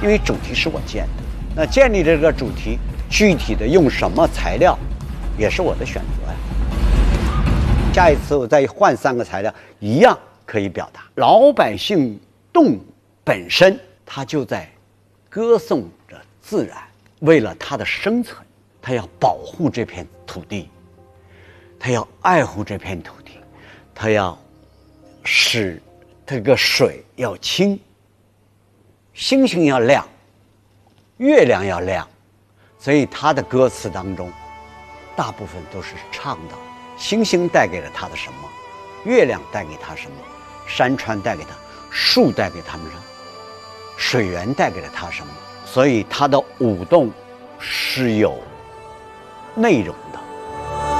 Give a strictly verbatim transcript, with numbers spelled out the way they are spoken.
因为主题是我建的，那建立这个主题，具体的用什么材料，也是我的选择呀。下一次我再换三个材料，一样可以表达。老百姓动本身，他就在歌颂着自然，为了他的生存，他要保护这片土地，他要爱护这片土地，他要使这个水要清，星星要亮，月亮要亮，所以他的歌词当中，大部分都是唱到星星带给了他的什么，月亮带给他什么，山川带给他，树带给他们什么，水源带给了他什么。所以他的舞动是有内容的，